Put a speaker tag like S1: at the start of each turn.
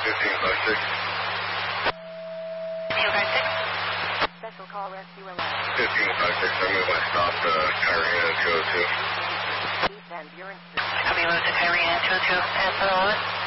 S1: 1556.
S2: 1556. Special call rescue alert.
S1: 1556, I'm moving my stop to Kyrene 202.
S2: East Van Buren Street.
S3: Copy, move to Kyrene 202. Pass the moment.